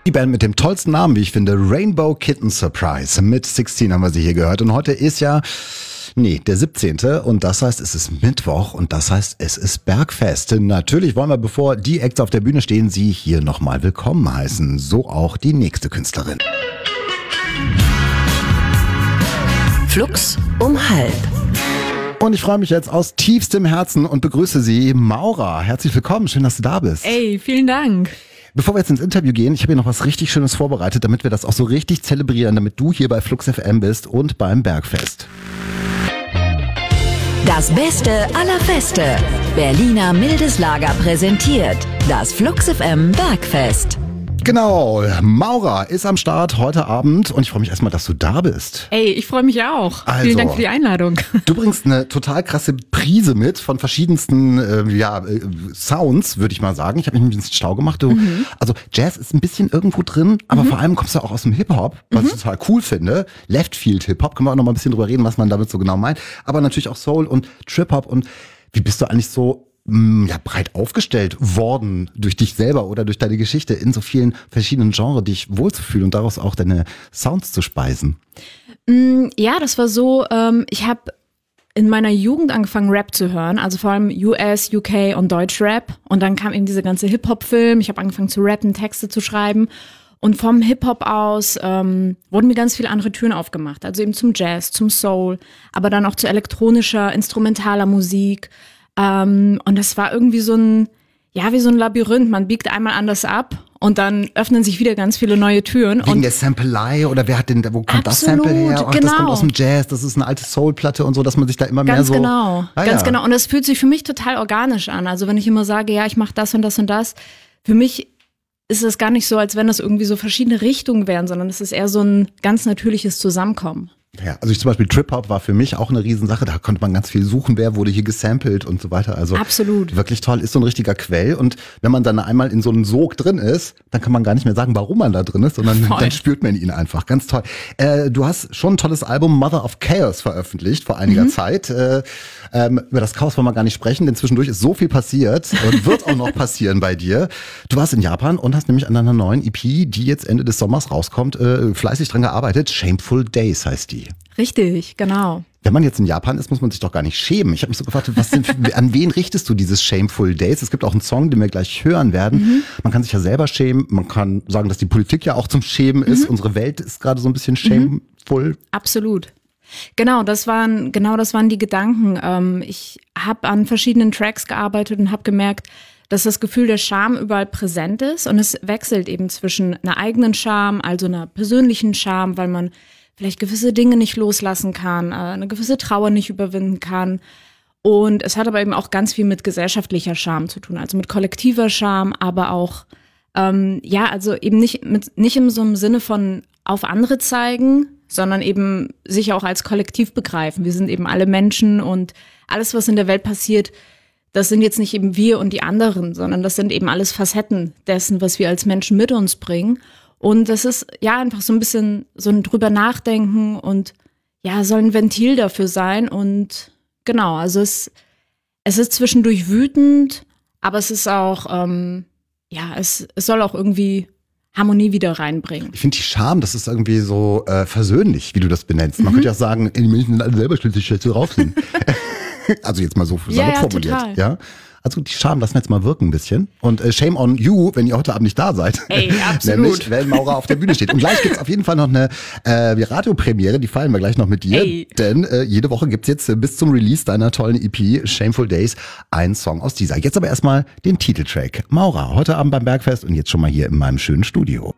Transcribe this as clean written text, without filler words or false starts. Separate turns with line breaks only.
Die Band mit dem tollsten Namen, wie ich finde, Rainbow Kitten Surprise. Mit 16 haben wir sie hier gehört. Und heute ist ja, der 17. Und das heißt, es ist Mittwoch und das heißt, es ist Bergfest. Natürlich wollen wir, bevor die Acts auf der Bühne stehen, sie hier nochmal willkommen heißen. So auch die nächste Künstlerin.
Flux um halb.
Und ich freue mich jetzt aus tiefstem Herzen und begrüße Sie, Maura. Herzlich willkommen, schön, dass du da bist.
Ey, vielen Dank.
Bevor wir jetzt ins Interview gehen, ich habe hier noch was richtig Schönes vorbereitet, damit wir das auch so richtig zelebrieren, damit du hier bei Flux FM bist und beim Bergfest.
Das Beste aller Feste. Berliner Mildes Lager präsentiert das Flux FM Bergfest.
Genau, Maura ist am Start heute Abend und ich freue mich erstmal, dass du da bist.
Ey, ich freue mich auch.
Also,
vielen Dank für die Einladung.
Du bringst eine total krasse Prise mit von verschiedensten Sounds, würde ich mal sagen. Ich habe mich ein bisschen schlau gemacht. Also Jazz ist ein bisschen irgendwo drin, aber vor allem kommst du auch aus dem Hip-Hop, was ich total cool finde. Left-Field-Hip-Hop, können wir auch noch mal ein bisschen drüber reden, was man damit so genau meint. Aber natürlich auch Soul und Trip-Hop. Und wie bist du eigentlich so breit aufgestellt worden durch dich selber oder durch deine Geschichte in so vielen verschiedenen Genres, dich wohlzufühlen und daraus auch deine Sounds zu speisen?
Ja, das war so, ich habe in meiner Jugend angefangen Rap zu hören, also vor allem US, UK und Deutschrap, und dann kam eben diese ganze Hip-Hop-Film, ich habe angefangen zu rappen, Texte zu schreiben und vom Hip-Hop aus wurden mir ganz viele andere Türen aufgemacht, also eben zum Jazz, zum Soul, aber dann auch zu elektronischer, instrumentaler Musik. Und das war irgendwie so ein Labyrinth. Man biegt einmal anders ab und dann öffnen sich wieder ganz viele neue Türen.
Wegen der Samplelei oder wo kommt das Sample her?
Genau.
Das kommt aus dem Jazz, das ist eine alte Soulplatte und so, dass man sich da immer mehr so...
Ganz genau. Und es fühlt sich für mich total organisch an. Also wenn ich immer sage, ja, ich mache das und das und das, für mich ist es gar nicht so, als wenn das irgendwie so verschiedene Richtungen wären, sondern es ist eher so ein ganz natürliches Zusammenkommen.
Ja, also zum Beispiel Trip-Hop war für mich auch eine Riesensache. Da konnte man ganz viel suchen, wer wurde hier gesampelt und so weiter. Also
absolut.
Wirklich toll, ist so ein richtiger Quell. Und wenn man dann einmal in so einem Sog drin ist, dann kann man gar nicht mehr sagen, warum man da drin ist, sondern dann spürt man ihn einfach. Ganz toll. Du hast schon ein tolles Album Mother of Chaos veröffentlicht vor einiger Zeit. Über das Chaos wollen wir gar nicht sprechen, denn zwischendurch ist so viel passiert und wird auch noch passieren bei dir. Du warst in Japan und hast nämlich an einer neuen EP, die jetzt Ende des Sommers rauskommt, fleißig dran gearbeitet. Shameful Days heißt die.
Richtig, genau.
Wenn man jetzt in Japan ist, muss man sich doch gar nicht schämen. Ich habe mich so gefragt, an wen richtest du dieses Shameful Days? Es gibt auch einen Song, den wir gleich hören werden. Man kann sich ja selber schämen. Man kann sagen, dass die Politik ja auch zum Schämen ist. Unsere Welt ist gerade so ein bisschen shameful.
Absolut. Genau, das waren die Gedanken. Ich habe an verschiedenen Tracks gearbeitet und habe gemerkt, dass das Gefühl der Scham überall präsent ist. Und es wechselt eben zwischen einer eigenen Scham, also einer persönlichen Scham, weil man vielleicht gewisse Dinge nicht loslassen kann, eine gewisse Trauer nicht überwinden kann. Und es hat aber eben auch ganz viel mit gesellschaftlicher Scham zu tun, also mit kollektiver Scham, aber auch, also eben nicht in so einem Sinne von auf andere zeigen, sondern eben sich auch als Kollektiv begreifen. Wir sind eben alle Menschen und alles, was in der Welt passiert, das sind jetzt nicht eben wir und die anderen, sondern das sind eben alles Facetten dessen, was wir als Menschen mit uns bringen. Und das ist ja einfach so ein bisschen so ein drüber nachdenken und ja, soll ein Ventil dafür sein. Und genau, also es ist zwischendurch wütend, aber es ist auch, es soll auch irgendwie Harmonie wieder reinbringen.
Ich finde die Scham, das ist irgendwie so versöhnlich, wie du das benennst. Man könnte ja auch sagen, die Menschen sind alle selber schuld, die schlecht drauf sind. Also jetzt mal so salopp formuliert.
Total.
Ja. Also die Scham lassen wir jetzt mal wirken ein bisschen. Und shame on you, wenn ihr heute Abend nicht da seid.
Ey, absolut.
Nämlich, wenn Maura auf der Bühne steht. Und gleich gibt's auf jeden Fall noch eine Radiopremiere, die feiern wir gleich noch mit dir.
Ey.
Denn jede Woche gibt's jetzt bis zum Release deiner tollen EP Shameful Days einen Song aus dieser. Jetzt aber erstmal den Titeltrack. Maura, heute Abend beim Bergfest und jetzt schon mal hier in meinem schönen Studio.